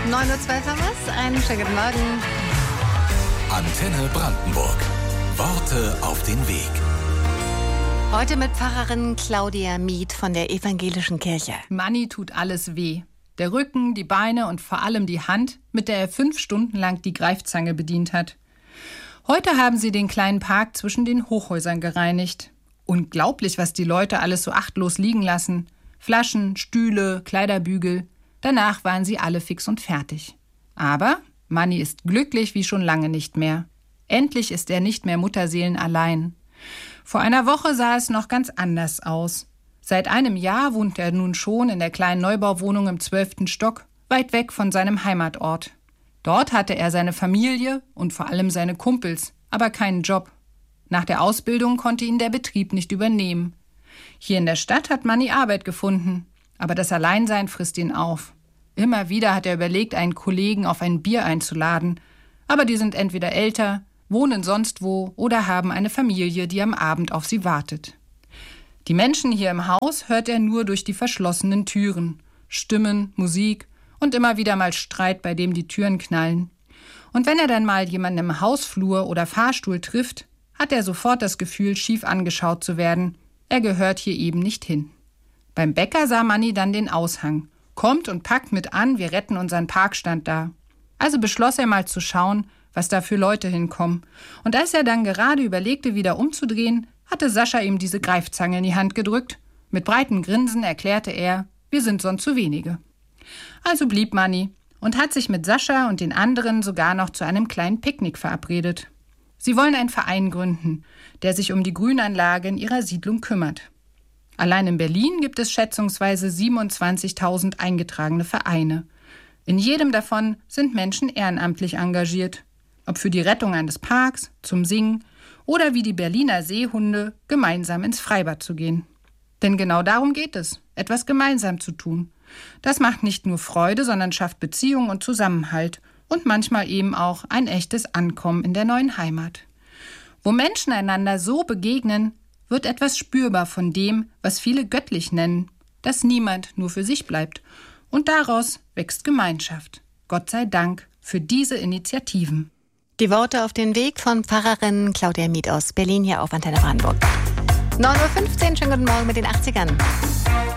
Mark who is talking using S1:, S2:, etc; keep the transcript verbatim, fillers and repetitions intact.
S1: neun Uhr zwölf haben wir es. Einen schönen guten Morgen.
S2: Antenne Brandenburg. Worte auf den Weg.
S1: Heute mit Pfarrerin Claudia Mieth von der Evangelischen Kirche.
S3: Manni tut alles weh. Der Rücken, die Beine und vor allem die Hand, mit der er fünf Stunden lang die Greifzange bedient hat. Heute haben sie den kleinen Park zwischen den Hochhäusern gereinigt. Unglaublich, was die Leute alles so achtlos liegen lassen. Flaschen, Stühle, Kleiderbügel. Danach waren sie alle fix und fertig. Aber Manni ist glücklich wie schon lange nicht mehr. Endlich ist er nicht mehr Mutterseelen allein. Vor einer Woche sah es noch ganz anders aus. Seit einem Jahr wohnt er nun schon in der kleinen Neubauwohnung im zwölften Stock, weit weg von seinem Heimatort. Dort hatte er seine Familie und vor allem seine Kumpels, aber keinen Job. Nach der Ausbildung konnte ihn der Betrieb nicht übernehmen. Hier in der Stadt hat Manni Arbeit gefunden, aber das Alleinsein frisst ihn auf. Immer wieder hat er überlegt, einen Kollegen auf ein Bier einzuladen, aber die sind entweder älter, wohnen sonst wo oder haben eine Familie, die am Abend auf sie wartet. Die Menschen hier im Haus hört er nur durch die verschlossenen Türen. Stimmen, Musik und immer wieder mal Streit, bei dem die Türen knallen. Und wenn er dann mal jemanden im Hausflur oder Fahrstuhl trifft, hat er sofort das Gefühl, schief angeschaut zu werden. Er gehört hier eben nicht hin. Beim Bäcker sah Manni dann den Aushang. Kommt und packt mit an, wir retten unseren Parkstand da. Also beschloss er mal zu schauen, was da für Leute hinkommen. Und als er dann gerade überlegte, wieder umzudrehen, hatte Sascha ihm diese Greifzange in die Hand gedrückt. Mit breitem Grinsen erklärte er, wir sind sonst zu wenige. Also blieb Manni und hat sich mit Sascha und den anderen sogar noch zu einem kleinen Picknick verabredet. Sie wollen einen Verein gründen, der sich um die Grünanlage in ihrer Siedlung kümmert. Allein in Berlin gibt es schätzungsweise siebenundzwanzigtausend eingetragene Vereine. In jedem davon sind Menschen ehrenamtlich engagiert. Ob für die Rettung eines Parks, zum Singen oder wie die Berliner Seehunde gemeinsam ins Freibad zu gehen. Denn genau darum geht es, etwas gemeinsam zu tun. Das macht nicht nur Freude, sondern schafft Beziehung und Zusammenhalt und manchmal eben auch ein echtes Ankommen in der neuen Heimat. Wo Menschen einander so begegnen, wird etwas spürbar von dem, was viele göttlich nennen, dass niemand nur für sich bleibt. Und daraus wächst Gemeinschaft. Gott sei Dank für diese Initiativen.
S1: Die Worte auf den Weg von Pfarrerin Claudia Mieth aus Berlin hier auf Antenne Brandenburg. neun Uhr fünfzehn, schönen guten Morgen mit den achtzigern.